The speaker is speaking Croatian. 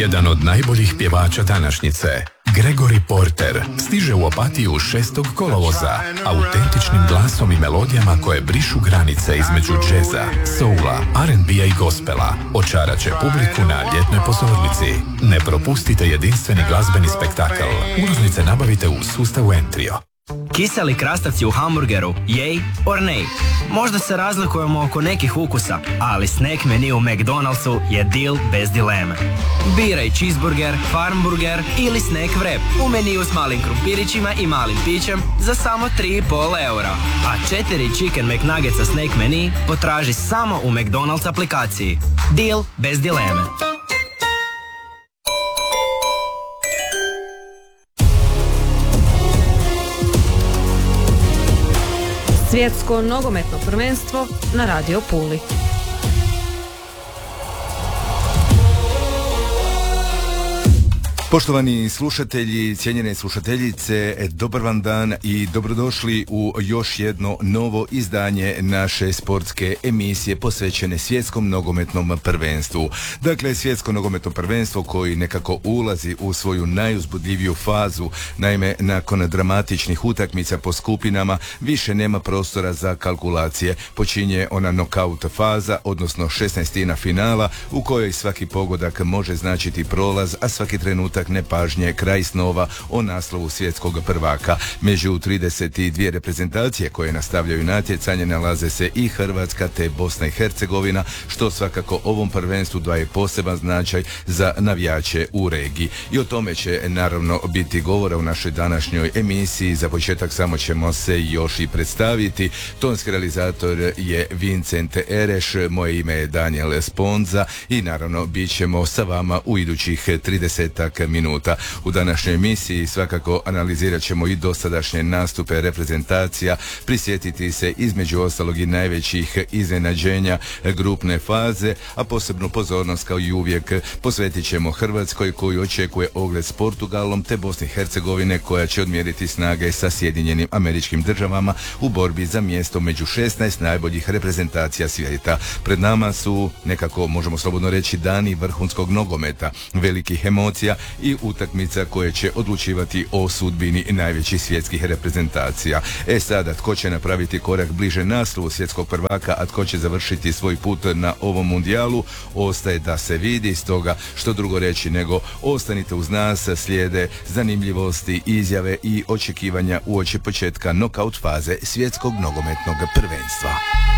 Jedan od najboljih pjevača današnjice, Gregory Porter, stiže u Opatiju 6. kolovoza, autentičnim glasom i melodijama koje brišu granice između džeza, soula, R&B-a i gospela. Očarat će publiku na ljetnoj pozornici. Ne propustite jedinstveni glazbeni spektakl. Ulaznice nabavite u sustavu Entrio. Kiseli krastavci u hamburgeru, jej or nej? Možda se razlikujemo oko nekih ukusa, ali snack menu u McDonald'su je deal bez dileme. Biraj cheeseburger, farmburger ili snack wrap u meniju s malim krumpirićima i malim pićem za samo 3,5 eura. A 4 Chicken McNuggetsa snack menu potraži samo u McDonald's aplikaciji. Deal bez dileme. Svjetsko nogometno prvenstvo na Radio Puli. Poštovani slušatelji, cijenjene slušateljice, dobar vam dan i dobrodošli u još jedno novo izdanje naše sportske emisije posvećene svjetskom nogometnom prvenstvu. Dakle, svjetsko nogometno prvenstvo koji nekako ulazi u svoju najuzbudljiviju fazu. Naime, nakon dramatičnih utakmica po skupinama više nema prostora za kalkulacije. Počinje ona nokaut faza, odnosno 16. finala u kojoj svaki pogodak može značiti prolaz, a svaki trenutak nepažnje kraj snova o naslovu svjetskog prvaka. Među 32 reprezentacije koje nastavljaju natjecanje nalaze se i Hrvatska te Bosna i Hercegovina, što svakako ovom prvenstvu daje poseban značaj za navijače u regiji. I o tome će naravno biti govora u našoj današnjoj emisiji. Za početak samo ćemo se još i predstaviti. Tonski realizator je Vincent Ereš, moje ime je Daniel Sponza i naravno bit ćemo sa vama u idućih 30 minuta. U današnjoj emisiji svakako analizirat ćemo i dosadašnje nastupe reprezentacija, prisjetiti se između ostalog i najvećih iznenađenja grupne faze, a posebnu pozornost kao i uvijek posvetit ćemo Hrvatskoj koju očekuje ogled s Portugalom te Bosni i Hercegovine koja će odmjeriti snage sa Sjedinjenim Američkim Državama u borbi za mjesto među 16 najboljih reprezentacija svijeta. Pred nama su, nekako možemo slobodno reći, dani vrhunskog nogometa, velikih emocija i utakmica koje će odlučivati o sudbini najvećih svjetskih reprezentacija. Sada, tko će napraviti korak bliže naslovu svjetskog prvaka, a tko će završiti svoj put na ovom mundijalu, ostaje da se vidi. Stoga, što drugo reći nego ostanite uz nas, slijede zanimljivosti, izjave i očekivanja uoči početka nokaut faze svjetskog nogometnog prvenstva.